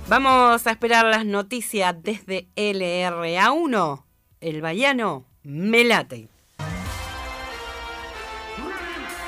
Vamos a esperar las noticias desde LRA1, el Bahiano Melate.